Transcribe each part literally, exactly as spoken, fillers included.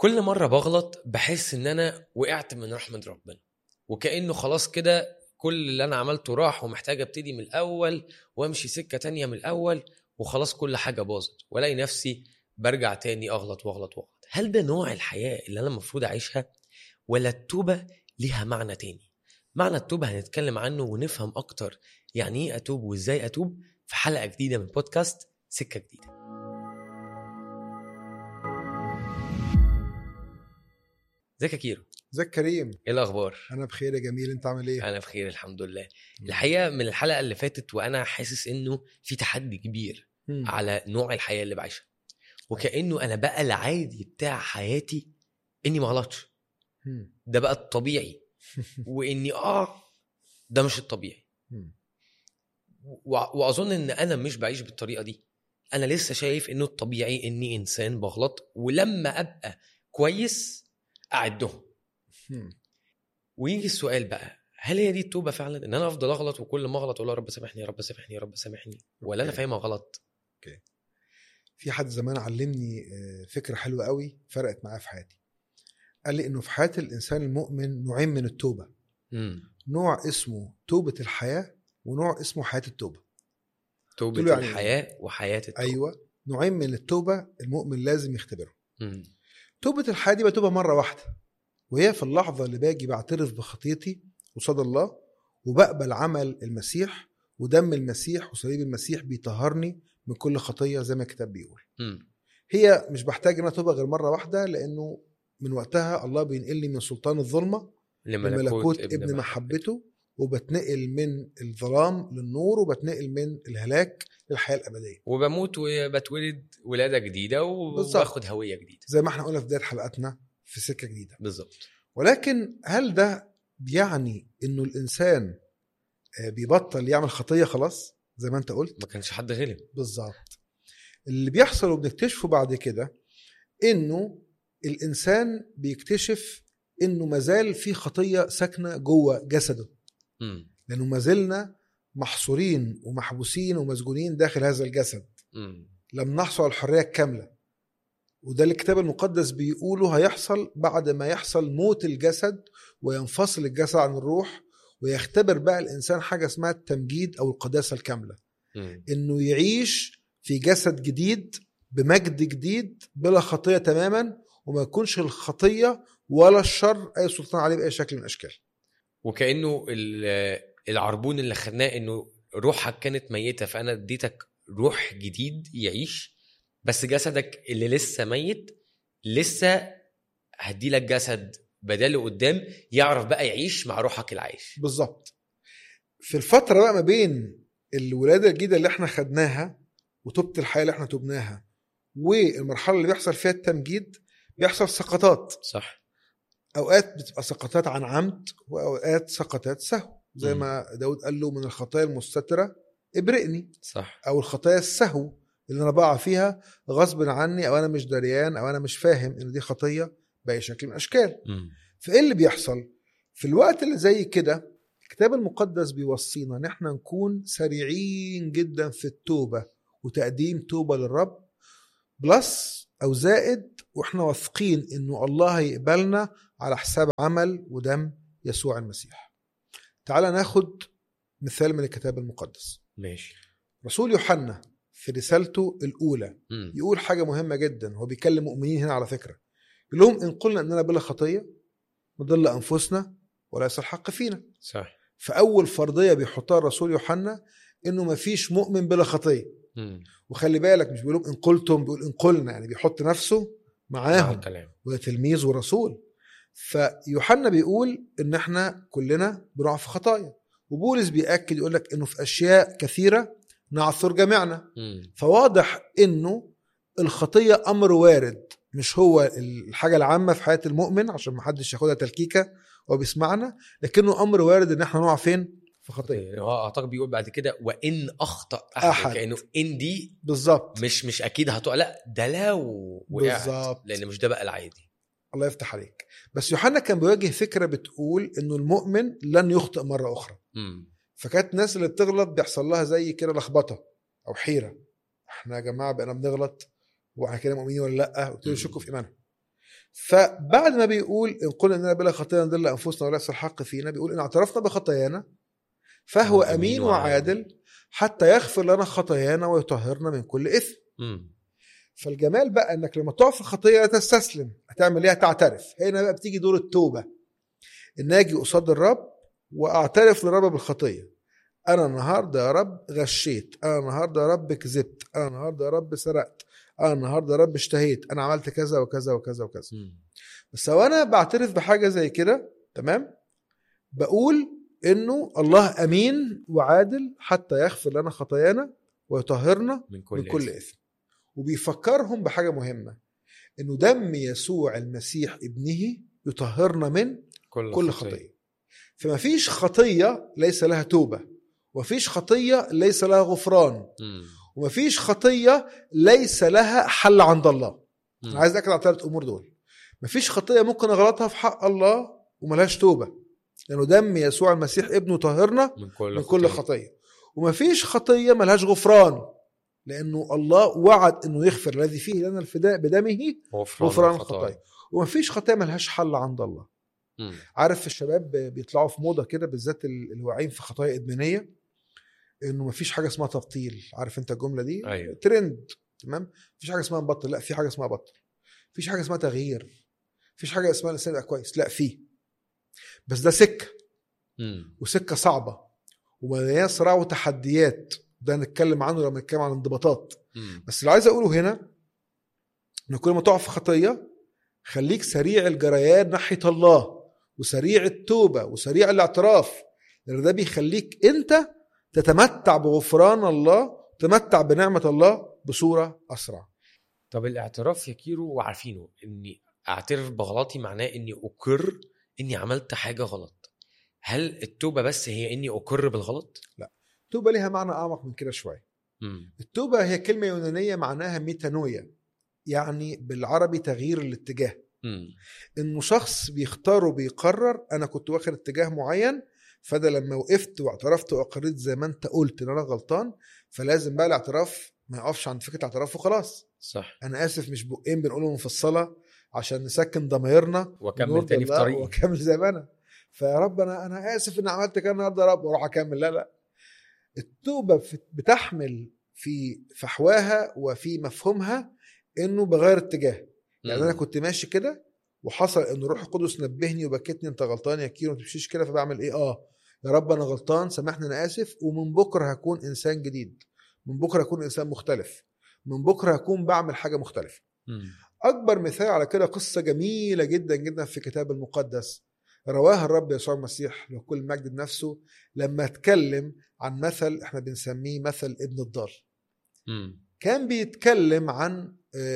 كل مرة بغلط بحس ان انا وقعت من رحمة ربنا، وكأنه خلاص كده كل اللي انا عملته راح ومحتاج ابتدي من الاول وامشي سكة تانية من الاول وخلاص كل حاجة باظت، والاقي نفسي برجع تاني اغلط واغلط واغلط. هل ده نوع الحياة اللي انا المفروض اعيشها، ولا التوبة ليها معنى تاني؟ معنى التوبة هنتكلم عنه ونفهم اكتر يعني ايه اتوب وازاي اتوب في حلقة جديدة من بودكاست سكة جديدة. ازيك يا كيرو؟ ازيك كريم؟ ايه الاخبار؟ انا بخير يا جميل، انت عامل ايه؟ انا بخير الحمد لله. الحقيقه من الحلقه اللي فاتت وانا حاسس انه في تحدي كبير مم. على نوع الحياه اللي بعيشها، وكانه انا بقى العادي بتاع حياتي اني ما غلطش، مم. ده بقى الطبيعي، واني اه ده مش الطبيعي. مم. و- واظن ان انا مش بعيش بالطريقه دي. انا لسه شايف انه الطبيعي اني انسان بغلط، ولما ابقى كويس اعدهم. مم. ويجي السؤال بقى، هل هي دي التوبة فعلا؟ ان انا افضل اغلط وكل ما اغلط اقول يا رب سامحني يا رب سامحني يا رب سامحني، ولا انا أوكي. فاهمها غلط؟ في حد زمان علمني آه، فكرة حلوة قوي فرقت معايا في حياتي. قال لي انه في حياة الانسان المؤمن نوعين من التوبة. امم نوع اسمه توبة الحياة، ونوع اسمه حياة التوبة. توبة قلت له يعني الحياة وحياة التوبة. ايوه، نوعين من التوبة المؤمن لازم يختبرهم. امم توبة الحياة دي بتوبة مرة واحدة، وهي في اللحظة اللي باجي بعترف بخطيتي قصاد الله، وبقبل عمل المسيح ودم المسيح وصليب المسيح بيطهرني من كل خطية زي ما الكتاب بيقول. امم هي مش بحتاج ان اتوب غير مرة واحدة، لانه من وقتها الله بينقلني من سلطان الظلمة لملكوت ابن, ابن محبته، وبتنقل من الظلام للنور، وبتنقل من الهلاك للحياة الأبدية، وبموت وبتولد ولادة جديدة وباخد هوية جديدة، زي ما احنا قلنا في بداية حلقاتنا في سكة جديدة. بالظبط. ولكن هل ده يعني انه الانسان بيبطل يعمل خطية خلاص زي ما انت قلت؟ ما كانش حد غلب. بالظبط. اللي بيحصل وبنكتشفه بعد كده انه الانسان بيكتشف انه مازال في خطية ساكنة جوه جسده، امم لانه مازلنا محصورين ومحبوسين ومسجونين داخل هذا الجسد. امم لم نحصل على الحرية الكاملة، وده اللي الكتاب المقدس بيقوله هيحصل بعد ما يحصل موت الجسد وينفصل الجسد عن الروح، ويختبر بقى الإنسان حاجة اسمها التمجيد أو القداسة الكاملة. امم إنه يعيش في جسد جديد بمجد جديد بلا خطية تماما، وما يكونش الخطية ولا الشر أي سلطان عليه بأي شكل من الأشكال. وكأنه ال- العربون اللي خدناه انه روحك كانت ميتة، فانا اديتك روح جديد يعيش، بس جسدك اللي لسه ميت لسه هديلك جسد بداله قدام يعرف بقى يعيش مع روحك العايش. بالظبط. في الفترة بقى ما بين الولادة الجديدة اللي احنا خدناها وتوبة الحياة اللي احنا توبناها والمرحلة اللي بيحصل فيها التمجيد، بيحصل سقطات. صح. أوقات بتبقى سقطات عن عمد، وأوقات سقطات سهو، زي مم. ما داود قال له من الخطايا المستترة ابرئني، صح. أو الخطايا السهو اللي أنا بقع فيها غصب عني، أو أنا مش دريان، أو أنا مش فاهم إن دي خطية بأي شكل من أشكال. مم. فإيه اللي بيحصل في الوقت اللي زي كده؟ الكتاب المقدس بيوصينا ان احنا نكون سريعين جدا في التوبة وتقديم توبة للرب، بلس او زائد، واحنا واثقين انه الله يقبلنا على حساب عمل ودم يسوع المسيح. تعال ناخد مثال من الكتاب المقدس. ماشي. رسول يوحنا في رسالته الاولى مم. يقول حاجة مهمة جدا، هو بيكلم مؤمنين هنا على فكرة، يقول لهم ان قلنا اننا بلا خطية نضل انفسنا وليس الحق فينا. صح. فأول فرضية بيحطها الرسول يوحنا إنه مفيش مؤمن بلا خطية. مم. وخلي بالك مش بيقولوا إن قلتم، بيقول إن قلنا، يعني بيحط نفسه معاهم، وده تلميذ ورسول. فيوحنا بيقول إن إحنا كلنا بنقع في خطايا، وبولس بيأكد يقول لك إنه في أشياء كثيرة نعثر جميعنا. مم. فواضح إنه الخطية أمر وارد، مش هو الحاجة العامة في حياة المؤمن عشان ما حدش ياخدها تلكيكة وبيسمعنا، لكنه أمر وارد إن احنا نقع فين؟ في خطية. هو أعتقد بيقول بعد كده وإن أخطأ أحد, أحد. كأنه إن دي بالظبط، مش مش أكيد هتقع، لا ده لو وقعت، بالظبط، لأن مش ده بقى العادي. الله يفتح عليك. بس يوحنا كان بيواجه فكرة بتقول إنه المؤمن لن يخطئ مرة أخرى. مم. فكانت الناس اللي بتغلط بيحصل لها زي كده لخبطة أو حيرة، احنا يا جماعة بقينا بنغلط واحنا كده مؤمنين ولا لأ، وابتدوا يشكوا في إيمانهم. فبعد ما بيقول إن قلنا إننا بلا خطيئة نضل أنفسنا وليس الحق فينا، بيقول إن اعترفنا بخطايانا فهو أمين وعادل حتى يغفر لنا خطايانا ويطهرنا من كل إثم. م. فالجمال بقى انك لما تقع في خطيه لا تستسلم، هتعمل ايه؟ هتعترف. هنا بقى بتيجي دور التوبه، ان اجي قصاد الرب واعترف للرب بالخطيه. انا النهارده يا رب غشيت، انا النهارده يا رب كذبت، انا النهارده يا رب سرقت، انا النهارده يا رب اشتهيت، انا عملت كذا وكذا وكذا وكذا. م. بس لو انا بعترف بحاجه زي كده، تمام، بقول انه الله امين وعادل حتى يغفر لنا خطايانا ويطهرنا من كل, من كل إثم. وبيفكرهم بحاجة مهمة، إنه دم يسوع المسيح ابنه يطهرنا من كل, كل خطية. خطية. فما فيش خطية ليس لها توبة، وما فيش خطية ليس لها غفران، م. وما فيش خطية ليس لها حل عند الله. م. أنا عايز أكد على ثلاث أمور دول. ما فيش خطية ممكن أغلطها في حق الله وملهاش توبة، لأنه دم يسوع المسيح ابنه طهرنا من كل, من كل خطية. وما فيش خطية ملهاش غفران، لأنه الله وعد أنه يغفر الذي فيه لنا الفداء بدمه غفران الخطايا. وما فيش خطايا ملهاش حل عند الله. م. عارف الشباب بيطلعوا في موضة كده، بالذات اللي واقعين في خطايا إدمانية، إنه ما فيش حاجة اسمها تبطيل. عارف أنت الجملة دي؟ أيوة. ترند، تمام. فيش حاجة اسمها نبطل، لا في حاجة اسمها بطل. فيش حاجة اسمها تغيير، فيش حاجة اسمها الإنسان يبقى كويس، لا فيه. بس ده سكة م. وسكة صعبة ومليانة صراع وتحديات، ده نتكلم عنه لما نتكلم عن انضباطات. م. بس اللي عايز اقوله هنا ان كل ما تقع في خطيه خليك سريع الجريان ناحيه الله، وسريع التوبه، وسريع الاعتراف، لان ده بيخليك انت تتمتع بغفران الله، تتمتع بنعمه الله بصوره اسرع. طب الاعتراف يا كيرو، وعارفينه اني اعترف بغلطي معناه اني اقر اني عملت حاجه غلط. هل التوبه بس هي اني اقر بالغلط؟ لا، التوبه ليها معنى اعمق من كده شويه. م. التوبه هي كلمه يونانيه معناها ميتانويا، يعني بالعربي تغيير الاتجاه. م. انه شخص بيختار وبيقرر انا كنت واخد اتجاه معين، فده لما وقفت واعترفت واقريت زي ما انت قلت ان انا غلطان، فلازم بقى الاعتراف ما يقفش عند فكره الاعتراف وخلاص. صح. انا اسف، مش بقين بنقولهم مفصله عشان نسكن ضميرنا واكمل تاني في طريقي واكمل زي ما انا. فيا رب انا انا اسف ان عملت كده النهارده يا رب واروح اكمل. لا لا، التوبه بتحمل في فحواها وفي مفهومها انه بغير اتجاه. يعني م. انا كنت ماشي كده وحصل ان روح القدس نبهني وبكتني انت غلطان يا كيرو، ما تمشيش كده. فبعمل ايه؟ اه يا رب انا غلطان، سامحني، انا اسف، ومن بكره هكون انسان جديد، من بكره هكون انسان مختلف، من بكره هكون بعمل حاجه مختلفه. م. اكبر مثال على كده قصه جميله جدا جدا في الكتاب المقدس رواها الرب يسوع المسيح له كل مجد بنفسه، لما اتكلم عن مثل احنا بنسميه مثل ابن الضال. م. كان بيتكلم عن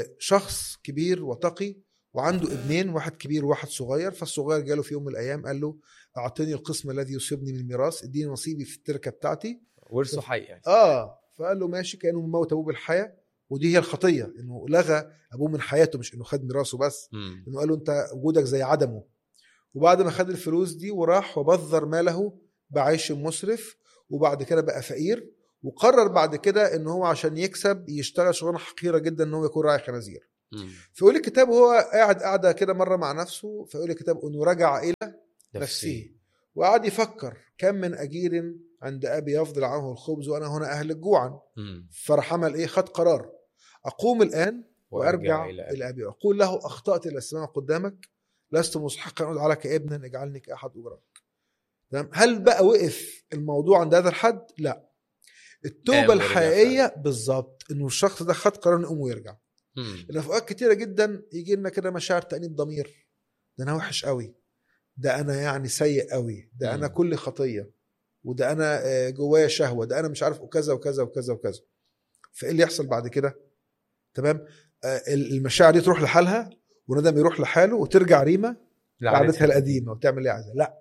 شخص كبير وتقي وعنده ابنين، واحد كبير وواحد صغير. فالصغير جاله في يوم من الايام قال له اعطيني القسم الذي يصيبني من الميراث، اديني نصيبي في التركه بتاعتي، ورثه حي يعني. اه فقال له ماشي، كانه موت ابوه بالحياه. ودي هي الخطيه، انه لغى ابوه من حياته، مش انه خد ميراثه بس، م. انه قال له انت وجودك زي عدمه. وبعد ما خد الفلوس دي وراح وبذر ماله بعيش مسرف، وبعد كده بقى فقير، وقرر بعد كده ان هو عشان يكسب يشتغل شغلانه حقيره جدا ان هو يكون راعي خنازير. فيقول الكتاب وهو قاعد قاعده كده مره مع نفسه، فيقول الكتاب انه رجع الى نفسه, نفسه وقعد يفكر كم من اجير عند ابي يفضل عنه الخبز وانا هنا اهل الجوعا. فراح عمل ايه؟ خد قرار، اقوم الان وارجع, وأرجع الى, إلى ابي واقول له اخطات الى السماء قدامك، لست مستحقا ان ادعى لك ابنا، اجعلني كاحد اجراك. تمام؟ هل بقى وقف الموضوع عند هذا الحد؟ لا. التوبه الحقيقيه بالظبط انه الشخص ده خد قرار يقوم ويرجع. لان في اوقات كتيره جدا يجي لنا كده مشاعر تأنيب ضمير، ده انا وحش قوي، ده انا يعني سيء قوي، ده انا كل خطيه، وده انا جوايا شهوه، ده انا مش عارف وكذا وكذا وكذا وكذا. فايه اللي يحصل بعد كده؟ تمام، المشاعر دي تروح لحالها وندم يروح لحاله وترجع ريما لعادتها القديمه وتعمل اللي عايزاه. لا،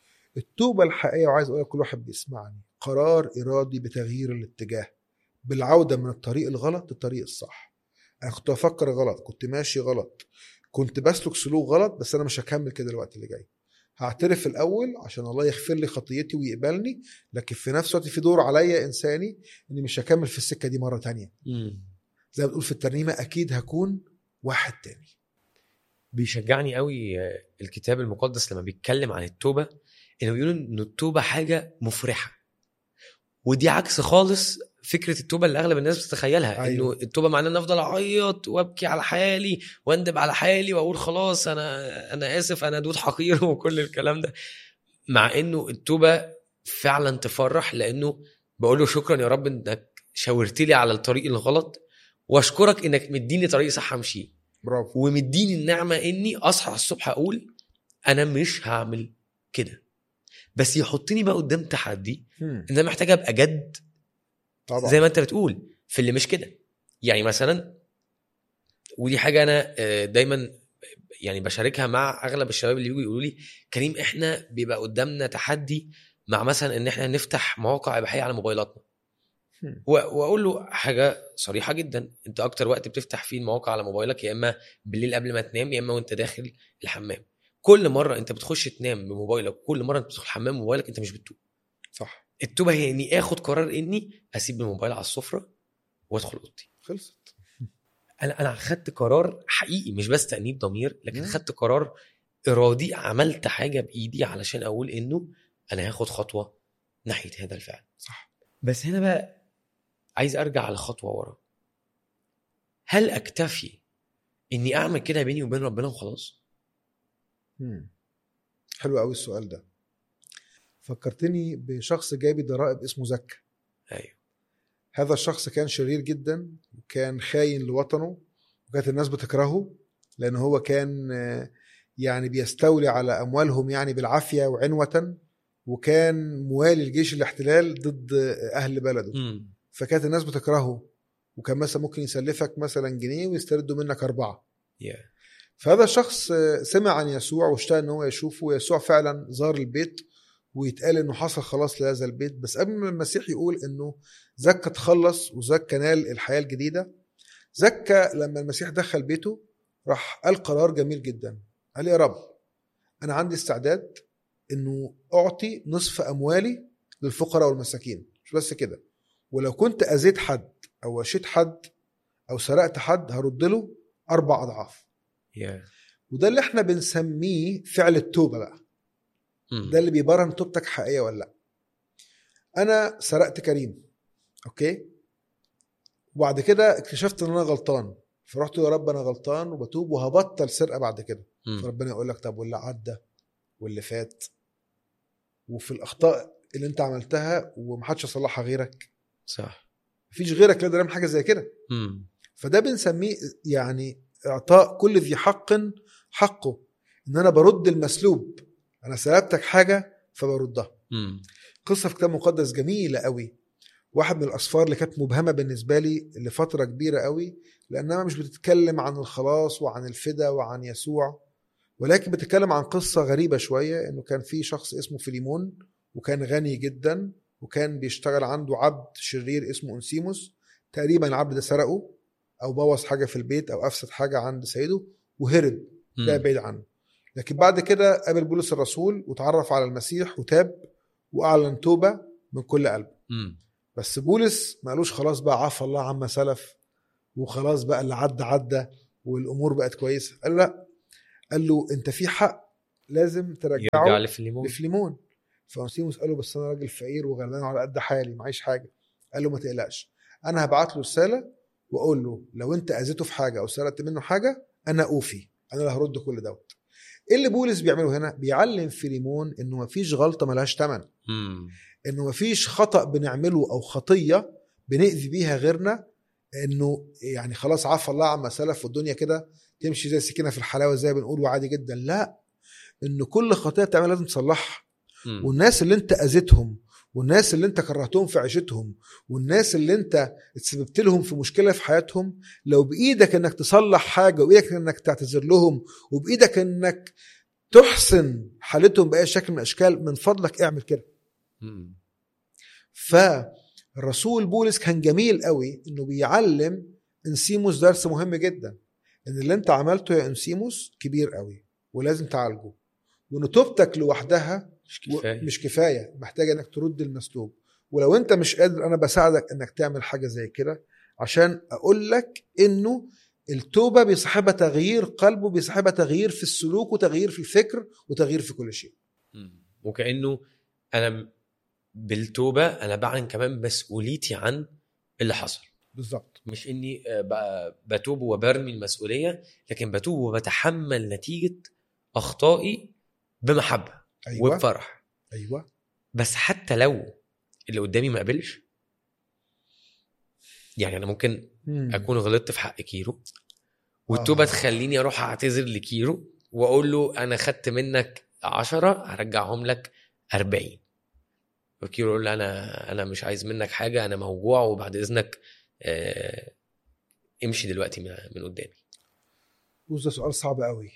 التوبه الحقيقيه، وعايز اقول لكل واحد بيسمعني، قرار ارادي بتغيير الاتجاه، بالعوده من الطريق الغلط للطريق الصح. انا كنت بفكر غلط، كنت ماشي غلط، كنت بسلك سلوك غلط، بس انا مش هكمل كده الوقت اللي جاي. هعترف الاول عشان الله يغفر لي خطيتي ويقبلني، لكن في نفس الوقت في دور عليا انساني اني مش هكمل في السكه دي مره تانية. مم. زي ما بتقول في الترنيمه، اكيد هكون واحد تاني. بيشجعني قوي الكتاب المقدس لما بيتكلم عن التوبة، انه بيقولوا ان التوبة حاجة مفرحة، ودي عكس خالص فكرة التوبة اللي اغلب الناس بتتخيلها. أيوة. انه التوبة معناه ان افضل اعيط وابكي على حالي واندب على حالي واقول خلاص انا انا اسف انا دود حقير وكل الكلام ده. مع انه التوبة فعلا تفرح، لانه بقول له شكرا يا رب انك شاورت لي على الطريق الغلط، واشكرك انك مديني طريق صح امشي، برافو. ومديني النعمة اني اصحى الصبح اقول انا مش هعمل كده، بس يحطني بقى قدام تحدي هم. ان انا محتاج ابقى جد طبعا. زي ما انت بتقول في اللي مش كده. يعني مثلا، ودي حاجة انا دايما يعني بشاركها مع اغلب الشباب اللي بيجوا يقولوا لي كريم احنا بيبقى قدامنا تحدي مع مثلا ان احنا نفتح مواقع اباحيه على موبايلاتنا، هم. واقول له حاجه صريحه جدا، انت اكتر وقت بتفتح فيه المواقع على موبايلك يا اما بالليل قبل ما تنام يا اما وانت داخل الحمام. كل مره انت بتخش تنام بموبايلك، كل مره انت بتدخل الحمام بموبايلك، انت مش بتتوب. صح. التوبه هي اني اخد قرار اني اسيب الموبايل على السفره وادخل اوضتي. خلصت. انا انا خدت قرار حقيقي، مش بس تأنيب ضمير، لكن مم. خدت قرار ارادي، عملت حاجه بايدي علشان اقول انه انا هاخد خطوه ناحيه هذا الفعل. صح. بس هنا بقى عايز ارجع على خطوه ورا. هل اكتفي اني اعمل كده بيني وبين ربنا وخلاص؟ هم. حلو قوي السؤال ده. فكرتني بشخص جابي ضرائب اسمه زكا. ايوه. هذا الشخص كان شرير جدا وكان خاين لوطنه، وكانت الناس بتكرهه لأن هو كان يعني بيستولي على أموالهم يعني بالعافية وعنوة، وكان موالي الجيش الاحتلال ضد أهل بلده. م. فكانت الناس بتكرهه، وكان مثلا ممكن يسلفك مثلا جنيه ويستردوا منك أربعة. yeah. فهذا الشخص سمع عن يسوع واشتاق ان هو يشوفه. يسوع فعلا زار البيت، ويتقال انه حصل خلاص لهذا البيت. بس قبل ما المسيح يقول انه زكا تخلص وزكا نال الحياة الجديدة، زكا لما المسيح دخل بيته راح قال قرار جميل جدا. قال يا رب انا عندي استعداد انه اعطي نصف اموالي للفقراء والمساكين، مش بس كده، ولو كنت اذيت حد او وشيت حد او سرقت حد هرد له اربع اضعاف. yeah. وده اللي احنا بنسميه فعل التوبة بقى. م. ده اللي بيبرهن توبتك حقيقية ولا لا. انا سرقت كريم، اوكي، وبعد كده اكتشفت ان انا غلطان، فرحت يا رب انا غلطان وبتوب وهبطل سرقة بعد كده. م. فربنا يقول لك طب واللي عدى واللي فات وفي الاخطاء اللي انت عملتها ومحدش يصلحها غيرك، صح، مفيش غيرك يقدر يعمل حاجة زي كده. م. فده بنسميه يعني اعطاء كل ذي حق حقه، ان انا برد المسلوب. انا سلبتك حاجة فبردها. م. قصة في كتاب مقدس جميلة قوي، واحد من الأسفار اللي كانت مبهمة بالنسبة لي لفترة كبيرة قوي، لأنها مش بتتكلم عن الخلاص وعن الفدا وعن يسوع، ولكن بتتكلم عن قصة غريبة شوية. إنه كان في شخص اسمه فيليمون، وكان غني جدا، وكان بيشتغل عنده عبد شرير اسمه أنسيموس. تقريبا العبد ده سرقه أو بوظ حاجة في البيت أو أفسد حاجة عند سيده وهرب ده بعيد عنه. لكن بعد كده قابل بولس الرسول وتعرف على المسيح وتاب وأعلن توبة من كل قلبه. م. بس بولس ما قالوش خلاص بقى عفى الله عما سلف وخلاص بقى اللي عدى عدى والأمور بقت كويسة. قال لا، قال له انت في حق لازم ترجعه لفليمون. لفليمون. فأنسيموس قال له بس انا راجل فقير وغلبان على قد حالي معيش حاجة. قال له ما تقلقش، انا هبعت له رسالة واقول له لو انت اذيته في حاجة او سرقت منه حاجة انا اوفي، انا اللي هرد كل دوت. ايه اللي بولس بيعمله هنا؟ بيعلم فيليمون انه مفيش غلطة ملهاش تمن، انه مفيش خطأ بنعمله او خطية بنأذي بيها غيرنا، انه يعني خلاص عفى الله عما سلف والدنيا كده تمشي زي سكينة في الحلاوة زي بنقول وعادي جدا. لا، انه كل خطيئة تعمل لازم تصلحها. والناس اللي انت اذيتهم والناس اللي انت كرهتهم في عيشتهم والناس اللي انت اتسببت لهم في مشكلة في حياتهم، لو بإيدك انك تصلح حاجة وبإيدك انك تعتذر لهم وبإيدك انك تحسن حالتهم بأي شكل من الأشكال، من فضلك اعمل كده. فالرسول بولس كان جميل قوي انه بيعلم انسيموس درس مهم جدا، ان اللي انت عملته يا انسيموس كبير قوي ولازم تعالجه، وان توبتك لوحدها مش كفاية. مش كفاية، محتاج انك ترد المسلوب. ولو انت مش قادر انا بساعدك انك تعمل حاجة زي كده عشان اقول لك انه التوبة بيصاحبها تغيير قلبه، بيصاحبها تغيير في السلوك وتغيير في الفكر وتغيير في كل شيء. وكأنه أنا بالتوبة أنا بعلن كمان مسؤوليتي عن اللي حصل. بالضبط. مش إني بتوب وبرمي المسؤولية، لكن بتوب وبتحمل نتيجة أخطائي بمحبة. أيوة. وبفرح. أيوة. بس حتى لو اللي قدامي ما قبلش، يعني أنا ممكن مم. أكون غلطت في حق كيرو، والتوبة آه. تخليني أروح أعتذر لكيرو وأقول له أنا خدت منك عشرة هرجعهم لك أربعين، وكيرو يقول لي أنا أنا مش عايز منك حاجة، أنا موجوع وبعد إذنك آه امشي دلوقتي من قدامي. وده سؤال صعب قوي.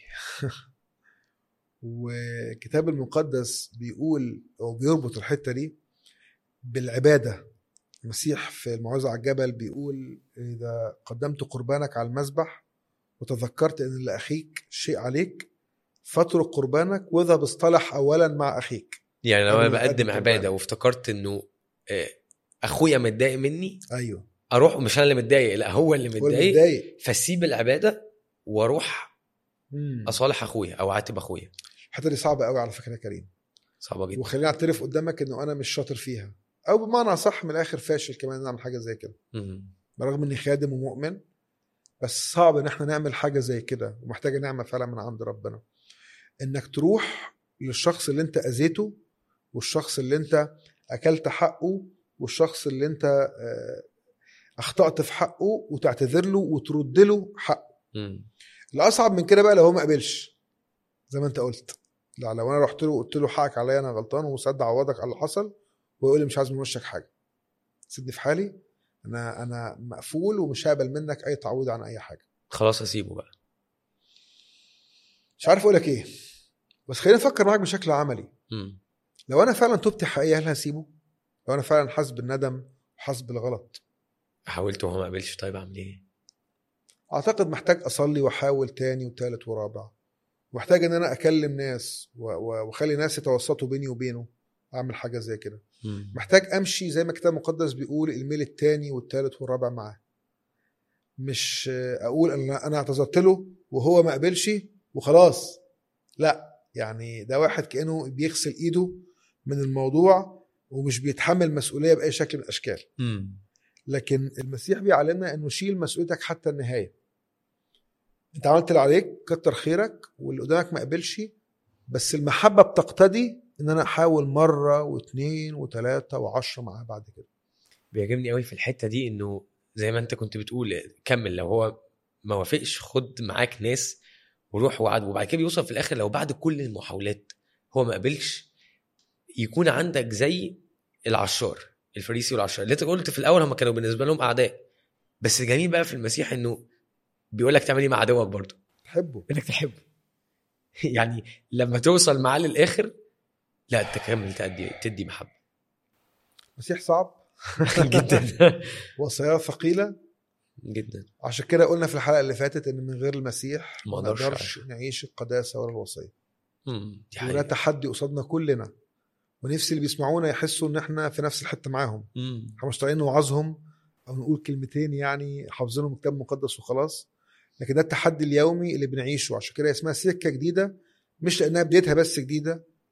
وكتاب المقدس بيقول أو بيربط الحتة دي بالعبادة. المسيح في الموعظة على الجبل بيقول إذا قدمت قربانك على المذبح وتذكرت أن لأخيك شيء عليك فاترك قربانك واذهب اصطلح أولا مع أخيك. يعني لو أنا بقدم عبادة وافتكرت أنه أخويا متضايق مني، أيوه أروح، مش أنا اللي متضايق، لا هو اللي متضايق، فسيب العبادة واروح مم. أصالح أخويا أو عاتب أخويا. الحته دي صعبه قوي على فكره يا كريم، صعبه جدا، وخليني اعترف قدامك انه انا مش شاطر فيها، او بمعنى صح من الاخر فاشل كمان نعمل حاجه زي كده. برغم اني خادم ومؤمن، بس صعب ان احنا نعمل حاجه زي كده، ومحتاجه نعمه فعلا من عند ربنا، انك تروح للشخص اللي انت اذيته والشخص اللي انت اكلت حقه والشخص اللي انت اخطأت في حقه وتعتذر له وترد له حقه. الاصعب من كده بقى لو هو ما قبلش زي ما انت قلت، لا لو انا رحت له وقلت له حقك عليا انا غلطان وصد عوضك على اللي حصل، ويقول لي مش عايز من وشك حاجه، سيبني في حالي، انا انا مقفول ومش هقبل منك اي تعويض عن اي حاجه، خلاص اسيبه بقى. مش عارف اقول لك ايه، بس خلينا نفكر معاك بشكل عملي. م. لو انا فعلا توبتي حقيقيه هل هسيبه؟ لو انا فعلا حاسس بالندم وحاسس بالغلط، حاولت وهو ما قبلش، طيب اعمل ايه؟ اعتقد محتاج اصلي واحاول تاني وتالت ورابع، محتاج ان انا اكلم ناس واخلي ناس يتوسطوا بيني وبينه، اعمل حاجه زي كده. محتاج امشي زي ما الكتاب المقدس بيقول الميل التاني والتالت والرابع معاه، مش اقول انا انا اعتذرت له وهو ما قبلش وخلاص، لا، يعني ده واحد كانه بيغسل ايده من الموضوع ومش بيتحمل مسؤوليه باي شكل من الاشكال. م. لكن المسيح بيعلمنا انه شيل مسؤوليتك حتى النهايه. انت عملت اللي عليك، كتر خيرك، واللي قدامك ما قبلش، بس المحبه بتقتضي ان انا احاول مره واثنين وثلاثه وعشرة معاه بعد كده. بيعجبني قوي في الحته دي انه زي ما انت كنت بتقول كمل، لو هو ما وافقش خد معاك ناس وروح وعد، وبعد كده بيوصل في الاخر لو بعد كل المحاولات هو ما قبلش، يكون عندك زي العشار الفريسي والعشار اللي انت قلت في الاول هم كانوا بالنسبه لهم اعداء، بس الجميل بقى في المسيح انه بيقول لك تعمل ايه مع عدوك برضه؟ تحبه، انك تحبه. يعني لما توصل معاه للاخر لا تكمل تدي تدي محبه. المسيح صعب جدا، وصايا ثقيله جدا، عشان كده قلنا في الحلقه اللي فاتت ان من غير المسيح ما نقدرش نعيش القداسه ولا الوصيه. وده تحدي قصادنا كلنا، ونفسي اللي بيسمعونا يحسوا ان احنا في نفس الحته معاهم. احنا مش طالعين نوعظهم او نقول كلمتين يعني حافظينهم كتاب مقدس وخلاص، لكن ده التحدي اليومي اللي بنعيشه. عشان كده اسمها سكه جديده، مش لانها بدايتها بس جديده،